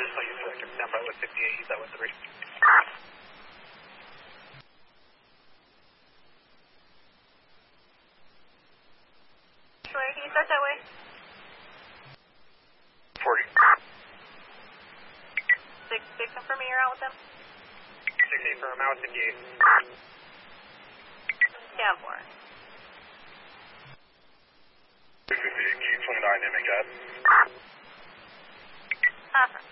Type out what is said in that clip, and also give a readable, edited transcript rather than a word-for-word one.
just like you director. Down by with 58, use that with 3. Sure, can you start that way? 40. 6, confirm me you're out with them? 60 firm, out with 58. Down 4. 58, Key 29, image at. Affirm.